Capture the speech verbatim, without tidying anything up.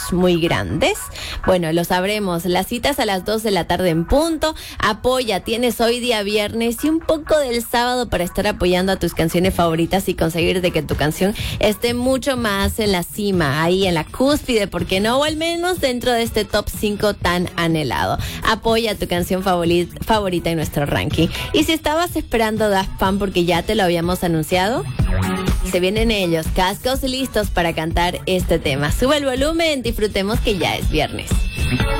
premios muy grandes. Bueno, lo sabremos. Las citas a las dos de la tarde en punto. Apoya, tienes hoy día viernes y un poco del sábado para estar apoyando a tus canciones favoritas y conseguir de que tu canción esté mucho más en la cima, ahí en la cúspide, ¿por qué no? O al menos dentro de este top cinco tan anhelado. Apoya tu canción favorita, favorita en nuestro ranking. Y si estabas esperando Daft Punk porque ya te lo habíamos anunciado, se vienen ellos, cascos listos para cantar este tema. Sube el volumen, disfrutemos que ya es viernes.